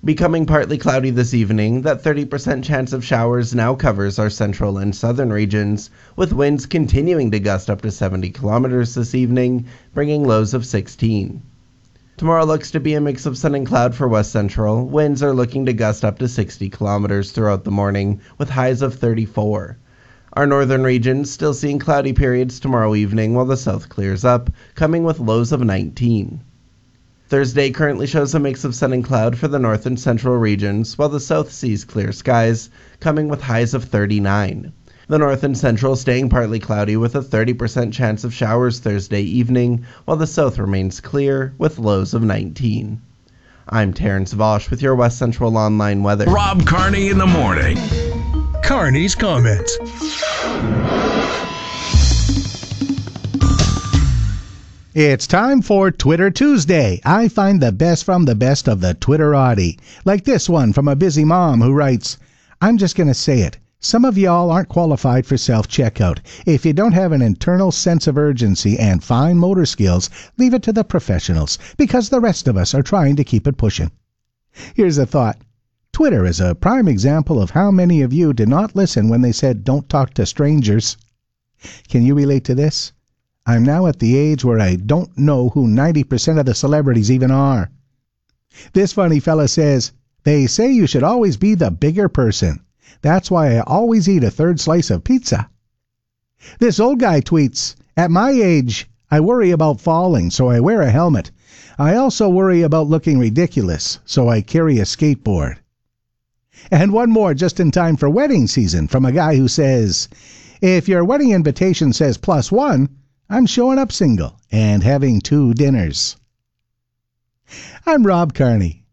Becoming partly cloudy this evening, that 30% chance of showers now covers our central and southern regions, with winds continuing to gust up to 70 kilometers this evening, bringing lows of 16. Tomorrow looks to be a mix of sun and cloud for west central. Winds are looking to gust up to 60 kilometers throughout the morning, with highs of 34. Our northern regions still seeing cloudy periods tomorrow evening while the south clears up, coming with lows of 19. Thursday currently shows a mix of sun and cloud for the north and central regions, while the south sees clear skies, coming with highs of 39. The north and central staying partly cloudy with a 30% chance of showers Thursday evening, while the south remains clear with lows of 19. I'm Terrence Vosch with your West Central Online weather. Rob Carney in the morning. Carney's comments. It's time for Twitter Tuesday. I find the best from the best of the Twitterati. Like this one from a busy mom who writes, I'm just going to say it. Some of y'all aren't qualified for self-checkout. If you don't have an internal sense of urgency and fine motor skills, leave it to the professionals, because the rest of us are trying to keep it pushing. Here's a thought. Twitter is a prime example of how many of you did not listen when they said don't talk to strangers. Can you relate to this? I'm now at the age where I don't know who 90% of the celebrities even are. This funny fella says, they say you should always be the bigger person. That's why I always eat a third slice of pizza. This old guy tweets, at my age, I worry about falling, so I wear a helmet. I also worry about looking ridiculous, so I carry a skateboard. And one more just in time for wedding season from a guy who says, if your wedding invitation says +1, I'm showing up single and having 2 dinners. I'm Rob Carney.